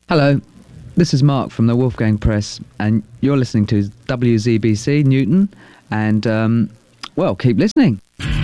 Hello, this is Mark from the Wolfgang Press, and you're listening to WZBC Newton, and, well, keep listening.